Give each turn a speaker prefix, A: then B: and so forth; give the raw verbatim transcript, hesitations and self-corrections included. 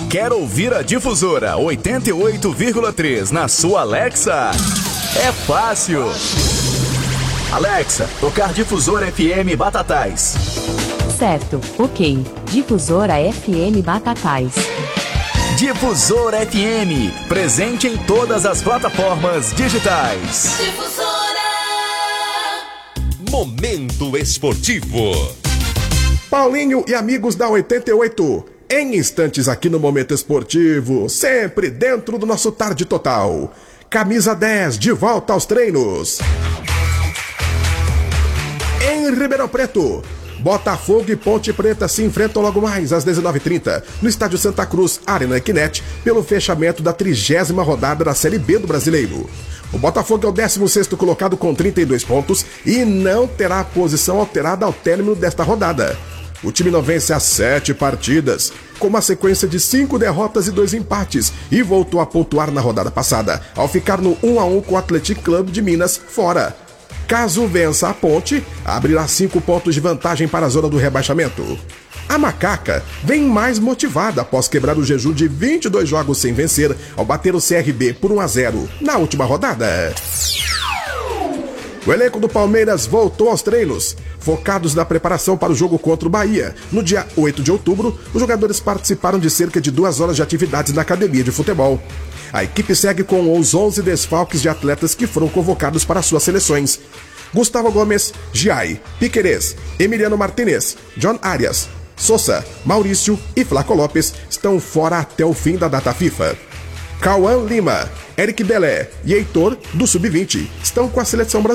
A: Quer ouvir a Difusora oitenta e oito vírgula três na sua Alexa? É fácil. Alexa, tocar Difusora F M Batatais.
B: Certo, ok. Difusora F M Batatais.
A: Difusora F M, presente em todas as plataformas digitais.
C: Difusora.
D: Momento esportivo.
E: Paulinho e amigos da oitenta e oito, em instantes aqui no Momento Esportivo, sempre dentro do nosso Tarde Total. Camisa dez, de volta aos treinos. Em Ribeirão Preto, Botafogo e Ponte Preta se enfrentam logo mais às dezenove e trinta no Estádio Santa Cruz, Arena Equinet, pelo fechamento da trigésima rodada da Série B do Brasileiro. O Botafogo é o décimo sexto colocado com trinta e dois pontos e não terá posição alterada ao término desta rodada. O time não vence há sete partidas, com uma sequência de cinco derrotas e dois empates, e voltou a pontuar na rodada passada, ao ficar no um a um com o Athletic Club de Minas fora. Caso vença a Ponte, abrirá cinco pontos de vantagem para a zona do rebaixamento. A Macaca vem mais motivada após quebrar o jejum de vinte e dois jogos sem vencer, ao bater o C R B por um a zero na última rodada. O elenco do Palmeiras voltou aos treinos. Focados na preparação para o jogo contra o Bahia, no dia oito de outubro, os jogadores participaram de cerca de duas horas de atividades na academia de futebol. A equipe segue com os onze desfalques de atletas que foram convocados para suas seleções. Gustavo Gomes, Giai, Piquerez, Emiliano Martinez, John Arias, Sousa, Maurício e Flaco Lopes estão fora até o fim da data FIFA. Cauã Lima, Eric Belé e Heitor, do sub vinte, estão com a seleção brasileira.